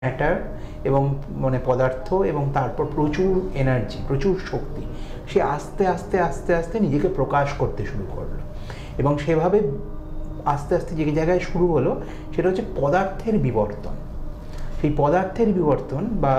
Matter এবং মানে পদার্থ এবং তারপর প্রচুর এনার্জি, প্রচুর শক্তি, সে আস্তে আস্তে আস্তে আস্তে নিজেকে প্রকাশ করতে শুরু করলো। এবং সেভাবে আস্তে আস্তে যে জায়গায় শুরু হলো সেটা হচ্ছে পদার্থের বিবর্তন। সেই পদার্থের বিবর্তন বা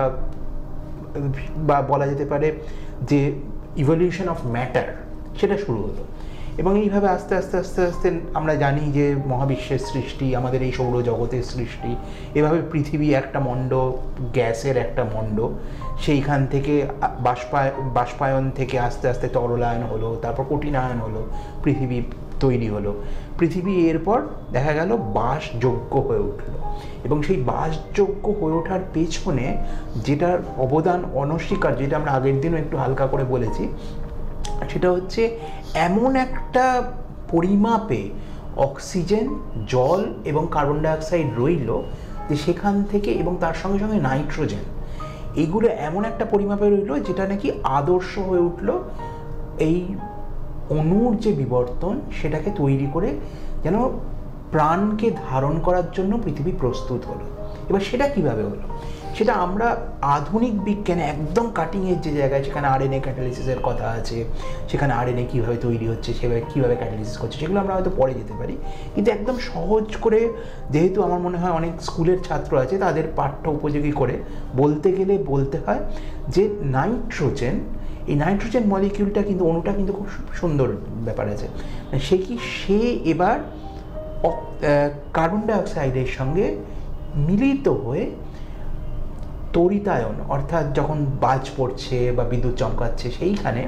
বা বলা যেতে পারে যে ইভলিউশন অফ ম্যাটার, সেটা শুরু হলো। এবং এইভাবে আস্তে আস্তে আস্তে আস্তে আমরা জানি যে মহাবিশ্বের সৃষ্টি, আমাদের এই সৌরজগতের সৃষ্টি, এভাবে পৃথিবী একটা মণ্ড, গ্যাসের একটা মণ্ড, সেইখান থেকে বাষ্পায়ন থেকে আস্তে আস্তে তরলায়ন হলো, তারপর কঠিনায়ন হলো, পৃথিবী তৈরি হলো। পৃথিবী এরপর দেখা গেল বাসযোগ্য হয়ে উঠলো। এবং সেই বাসযোগ্য হয়ে ওঠার পেছনে যেটার অবদান অনস্বীকার্য, যেটা আমরা আগের দিনও একটু হালকা করে বলেছি, সেটা হচ্ছে এমন একটা পরিমাপে অক্সিজেন, জল এবং কার্বন ডাইঅক্সাইড রইল যে সেখান থেকে, এবং তার সঙ্গে সঙ্গে নাইট্রোজেন, এগুলো এমন একটা পরিমাপে রইল যেটা নাকি আদর্শ হয়ে উঠল এই অণুর যে বিবর্তন সেটাকে তৈরি করে যেন প্রাণকে ধারণ করার জন্য পৃথিবী প্রস্তুত হলো। এবার সেটা কিভাবে হলো, সেটা আমরা আধুনিক বিজ্ঞানে একদম কাটিং এর যে জায়গায়, সেখানে আরএনএ ক্যাটালিসিসের কথা আছে, সেখানে আরএনএ কীভাবে তৈরি হচ্ছে, সেভাবে কীভাবে ক্যাটালিসিস করছে, সেগুলো আমরা হয়তো পরে যেতে পারি। কিন্তু একদম সহজ করে, যেহেতু আমার মনে হয় অনেক স্কুলের ছাত্র আছে, তাদের পাঠ্য উপযোগী করে বলতে গেলে বলতে হয় যে নাইট্রোজেন, এই নাইট্রোজেন মলিকিউলটা কিন্তু, অণুটা কিন্তু খুব সুন্দর ব্যাপার আছে। সে এবার কার্বন ডাইঅক্সাইডের সঙ্গে মিলিত হয়ে তড়িতায়ন, অর্থাৎ যখন বাজ পড়ছে বা বিদ্যুৎ চমকাচ্ছে, সেইখানে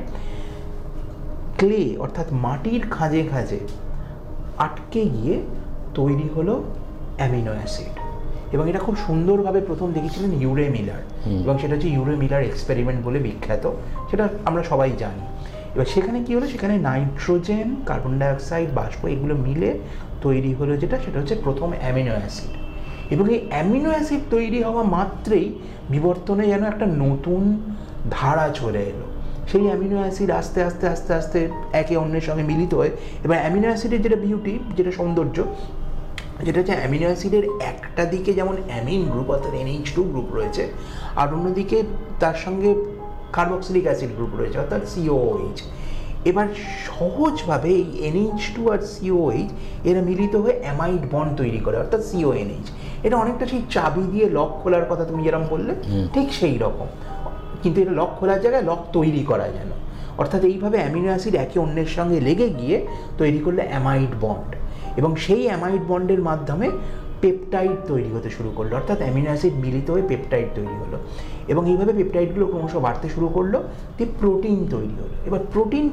ক্লে অর্থাৎ মাটির খাঁজে খাঁজে আটকে গিয়ে তৈরি হলো অ্যামিনো অ্যাসিড। এবং এটা খুব সুন্দরভাবে প্রথম দেখেছিলেন ইউরে মিলার, এবং সেটা হচ্ছে ইউরে মিলার এক্সপেরিমেন্ট বলে বিখ্যাত, সেটা আমরা সবাই জানি। এবার সেখানে কী হলো, সেখানে নাইট্রোজেন, কার্বন ডাইঅক্সাইড, বাষ্প, এগুলো মিলে তৈরি হলো সেটা হচ্ছে প্রথম অ্যামিনো অ্যাসিড। এবং এই অ্যামিনো অ্যাসিড তৈরি হওয়া মাত্রেই বিবর্তনে যেন একটা নতুন ধারা চলে এলো। সেই অ্যামিনো অ্যাসিড আস্তে আস্তে আস্তে আস্তে একে অন্যের সঙ্গে মিলিত হয়। এবার অ্যামিনো অ্যাসিডের যেটা বিউটি, যেটা সৌন্দর্য, যেটা হচ্ছে অ্যামিনো অ্যাসিডের একটা দিকে যেমন অ্যামিন গ্রুপ অর্থাৎ NH2 গ্রুপ রয়েছে, আর অন্যদিকে তার সঙ্গে কার্বক্সিলিক অ্যাসিড গ্রুপ রয়েছে অর্থাৎ COOH। এবার সহজভাবে এই NH2 আর COOH এরা মিলিত হয়ে অ্যামাইড বন্ড তৈরি করে অর্থাৎ CONH। এটা অনেকটা সেই চাবি দিয়ে লক খোলার কথা তুমি যেরকম বললে, ঠিক সেই রকম, কিন্তু এটা লক খোলার জায়গায় লক তৈরি করা যেন, অর্থাৎ এইভাবে অ্যামিনো অ্যাসিড একে অন্যের সঙ্গে লেগে গিয়ে তৈরি করলে অ্যামাইড বন্ড, এবং সেই অ্যামাইড বন্ডের মাধ্যমে পেপটাইড তৈরি হতে শুরু করলো, অর্থাৎ অ্যামিনো অ্যাসিড মিলিত হয়ে পেপটাইড তৈরি হলো। এবং এইভাবে পেপটাইডগুলো ক্রমশ বাড়তে শুরু করলো, দিয়ে প্রোটিন তৈরি হলো। এবার প্রোটিন